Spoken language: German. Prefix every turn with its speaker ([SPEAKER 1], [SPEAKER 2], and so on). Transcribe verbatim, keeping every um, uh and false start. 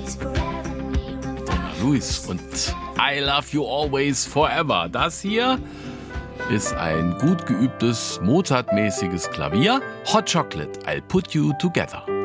[SPEAKER 1] Louis und I Love You Always Forever. Das hier ist ein gut geübtes, Mozart-mäßiges Klavier. Hot Chocolate, I'll Put You Together.